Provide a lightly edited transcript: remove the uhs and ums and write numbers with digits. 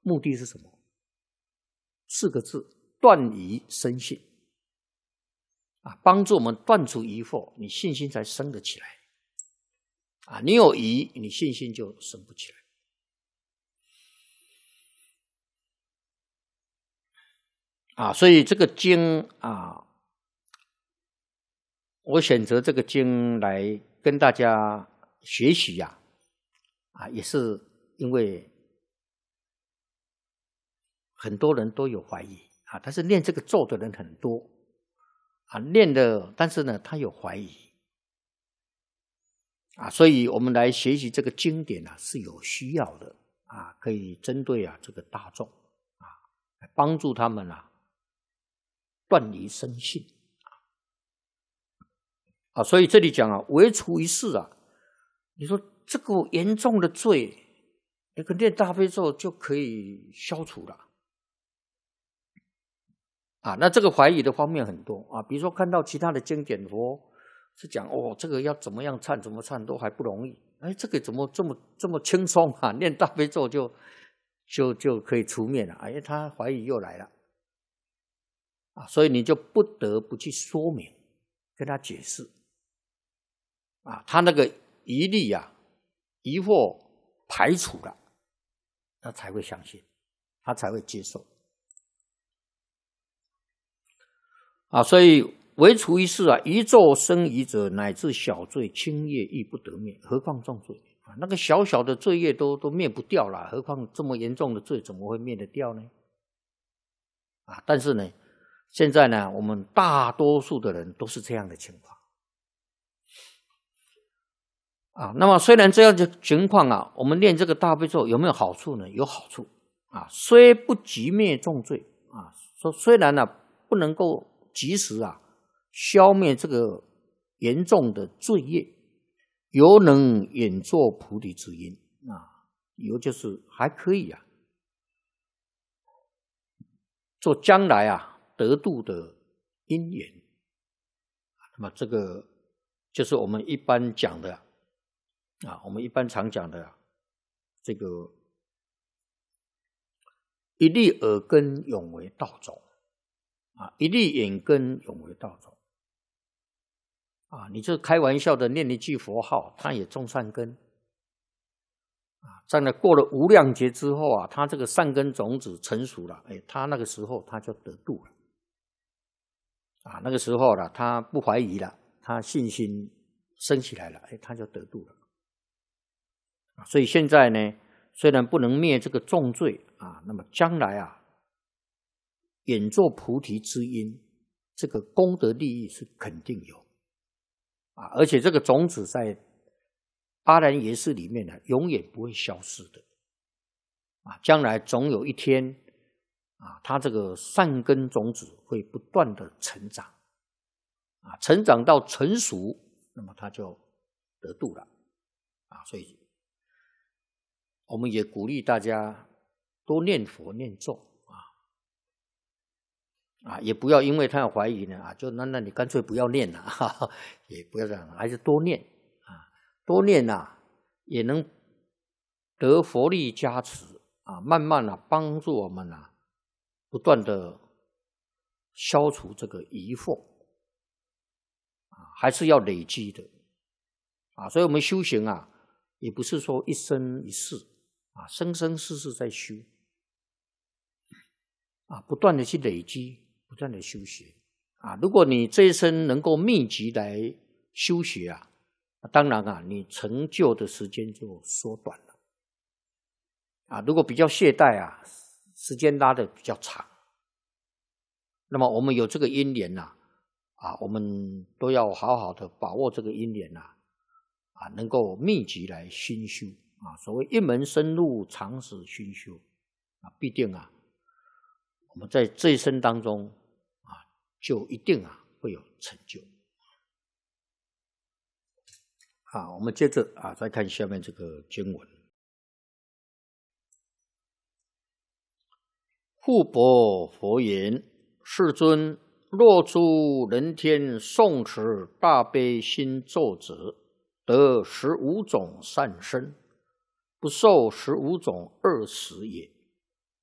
目的是什么？4个字：断疑生信。帮助我们断除疑惑，你信心才生得起来。你有疑，你信心就生不起来。所以这个经我选择这个经来跟大家学习也是因为很多人都有怀疑但是念这个咒的人很多念的，但是呢他有怀疑所以我们来学习这个经典是有需要的可以针对这个大众来帮助他们断疑生信所以这里讲唯除一事你说这个严重的罪，那个念大悲咒就可以消除了那这个怀疑的方面很多比如说看到其他的经典佛是讲这个要怎么样忏怎么忏都还不容易，这个怎么这么轻松念大悲咒就可以除灭了他怀疑又来了所以你就不得不去说明跟他解释他那个疑虑疑惑排除了，他才会相信，他才会接受所以唯除一事一咒生疑者，乃至小罪轻业亦不得灭，何况重罪那个小小的罪业都灭不掉了，何况这么严重的罪怎么会灭得掉呢但是呢现在呢我们大多数的人都是这样的情况那么虽然这样的情况我们念这个大悲咒有没有好处呢？有好处虽不及灭重罪虽然不能够及时消灭这个严重的罪业，犹能演作菩提之因犹就是还可以做将来得度的因缘那么这个就是我们一般讲的我们一般常讲的这个一粒耳根永为道种一粒眼根永为道种你这开玩笑的念一句佛号，它也种善根在那过了无量劫之后它这个善根种子成熟了他那个时候他就得度了那个时候他不怀疑了，他信心升起来了他就得度了所以现在呢虽然不能灭这个重罪那么将来演作菩提之因，这个功德利益是肯定有而且这个种子在阿兰耶识里面永远不会消失的将来总有一天它这个善根种子会不断的成长成长到成熟，那么它就得度了所以我们也鼓励大家多念佛念咒也不要因为他有怀疑呢就那你干脆不要念了也不要这样，还是多念多念也能得佛力加持慢慢帮助我们不断的消除这个疑惑还是要累积的所以我们修行也不是说一生一世生生世世在修不断的去累积，不断的修学如果你这一生能够密集来修学当然你成就的时间就缩短了如果比较懈怠时间拉得比较长，那么我们有这个因缘我们都要好好的把握这个因缘能够密集来熏修所谓一门深入，长时熏修必定我们在这一生当中就一定会有成就我们接着再看下面这个经文。护钵佛言：世尊，若诸人天诵持大悲心咒者，得15种善身，不受15种恶死也。